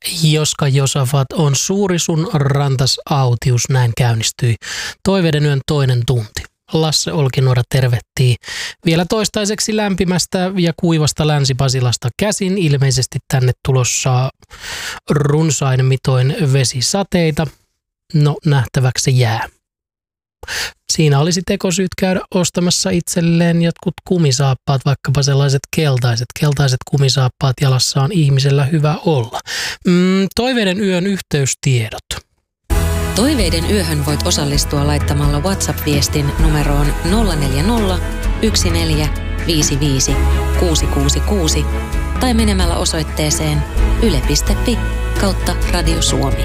Joska Josafat on suuri sun rantas autius, näin käynnistyi Toiveiden yön toinen tunti. Lasse Olkinuora tervehtii vielä toistaiseksi lämpimästä ja kuivasta Länsi-Pasilasta käsin. Ilmeisesti tänne tulossa runsain mitoin vesisateita. No, nähtäväksi jää. Siinä olisi tekosyyt käydä ostamassa itselleen jotkut kumisaappaat, vaikkapa sellaiset keltaiset. Keltaiset kumisaappaat jalassa on ihmisellä hyvä olla. Toiveiden yön yhteystiedot. Toiveiden yöhön voit osallistua laittamalla WhatsApp-viestin numeroon 040 1455 666 tai menemällä osoitteeseen yle.fi/Radio Suomi.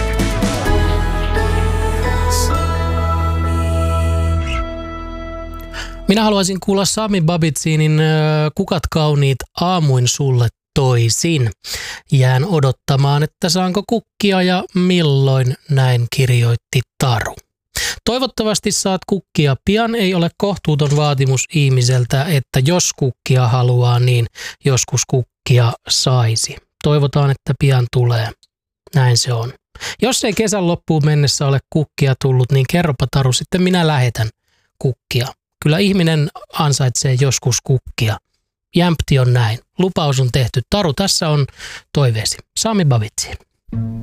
Minä haluaisin kuulla Sami Babitsinin Kukat kauniit aamuin sulle toisin. Jään odottamaan, että saanko kukkia ja milloin, näin kirjoitti Taru. Toivottavasti saat kukkia pian. Ei ole kohtuuton vaatimus ihmiseltä, että jos kukkia haluaa, niin joskus kukkia saisi. Toivotaan, että pian tulee. Näin se on. Jos ei kesän loppuun mennessä ole kukkia tullut, niin kerropa Taru, sitten minä lähetän kukkia. Kyllä ihminen ansaitsee joskus kukkia. Jämpti on näin. Lupaus on tehty. Taru, tässä on toiveesi. Sami Babitsi.